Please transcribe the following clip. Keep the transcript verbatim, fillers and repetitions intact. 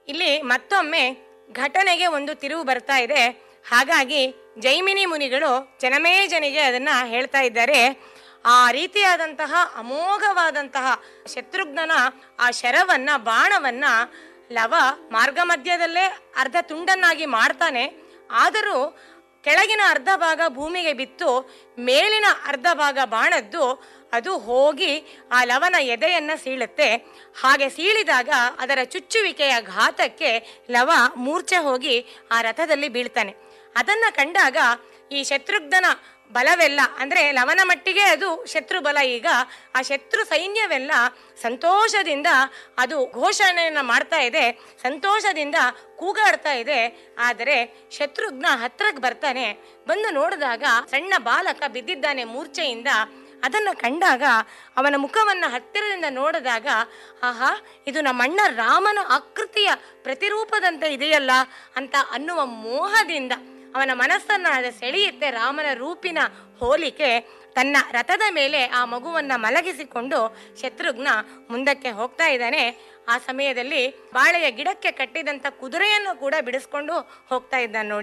ಇಲ್ಲಿ ಮತ್ತೊಮ್ಮೆ ಘಟನೆಗೆ ಒಂದು ತಿರುವು ಬರ್ತಾ ಇದೆ. ಹಾಗಾಗಿ ಜೈಮಿನಿ ಮುನಿಗಳು ಜನಮೇಜನಿಗೆ ಅದನ್ನ ಹೇಳ್ತಾ ಇದ್ದಾರೆ. ಆ ರೀತಿಯಾದಂತಹ ಅಮೋಘವಾದಂತಹ ಶತ್ರುಘ್ನನ ಆ ಶರವನ್ನ ಬಾಣವನ್ನ ಲವ ಮಾರ್ಗ ಮಧ್ಯದಲ್ಲೇ ಅರ್ಧ ತುಂಡನ್ನಾಗಿ ಮಾಡ್ತಾನೆ. ಆದರೂ ಕೆಳಗಿನ ಅರ್ಧ ಭಾಗ ಭೂಮಿಗೆ ಬಿತ್ತು, ಮೇಲಿನ ಅರ್ಧ ಭಾಗ ಬಾಣದ್ದು ಅದು ಹೋಗಿ ಆ ಲವನ ಎದೆಯನ್ನ ಸೀಳುತ್ತೆ. ಹಾಗೆ ಸೀಳಿದಾಗ ಅದರ ಚುಚ್ಚುವಿಕೆಯ ಘಾತಕ್ಕೆ ಲವ ಮೂರ್ಛೆ ಹೋಗಿ ಆ ರಥದಲ್ಲಿ ಬೀಳ್ತಾನೆ. ಅದನ್ನ ಕಂಡಾಗ ಈ ಶತ್ರುಘ್ನನ ಬಲವೆಲ್ಲ ಅಂದ್ರೆ ಲವನ ಮಟ್ಟಿಗೆ ಅದು ಶತ್ರು ಬಲ. ಈಗ ಆ ಶತ್ರು ಸೈನ್ಯವೆಲ್ಲ ಸಂತೋಷದಿಂದ ಅದು ಘೋಷಣೆಯನ್ನ ಮಾಡ್ತಾ ಇದೆ, ಸಂತೋಷದಿಂದ ಕೂಗಾಡ್ತಾ ಇದೆ. ಆದರೆ ಶತ್ರುಘ್ನ ಹತ್ರಕ್ಕೆ ಬರ್ತಾನೆ. ಬಂದು ನೋಡಿದಾಗ ಸಣ್ಣ ಬಾಲಕ ಬಿದ್ದಿದ್ದಾನೆ ಮೂರ್ಛೆಯಿಂದ. ಅದನ್ನು ಕಂಡಾಗ ಅವನ ಮುಖವನ್ನು ಹತ್ತಿರದಿಂದ ನೋಡಿದಾಗ ಆಹಾ, ಇದು ನಮ್ಮಣ್ಣ ರಾಮನ ಆಕೃತಿಯ ಪ್ರತಿರೂಪದಂತೆ ಇದೆಯಲ್ಲ ಅಂತ ಅನ್ನುವ ಮೋಹದಿಂದ ಅವನ ಮನಸ್ಸನ್ನು ಅದು ಸೆಳೆಯುತ್ತೆ. ರಾಮನ ರೂಪಿನ ಹೋಲಿಕೆ. ತನ್ನ ರಥದ ಮೇಲೆ ಆ ಮಗುವನ್ನ ಮಲಗಿಸಿಕೊಂಡು ಶತ್ರುಘ್ನ ಮುಂದಕ್ಕೆ ಹೋಗ್ತಾ ಇದ್ದಾನೆ. ಆ ಸಮಯದಲ್ಲಿ ಬಾಳೆಯ ಗಿಡಕ್ಕೆ ಕಟ್ಟಿದಂತ ಕುದುರೆಯನ್ನು ಕೂಡ ಬಿಡಿಸ್ಕೊಂಡು ಹೋಗ್ತಾ ಇದ್ದಾನೆ ನೋಡಿ.